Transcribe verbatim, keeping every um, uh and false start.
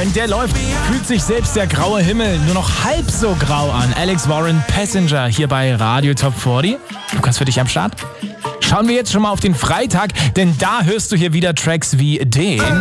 Wenn der läuft, fühlt sich selbst der graue Himmel nur noch halb so grau an. Alex Warren, Passenger, hier bei Radio Top vierzig. Lukas, für dich am Start. Schauen wir jetzt schon mal auf den Freitag, denn da hörst du hier wieder Tracks wie den...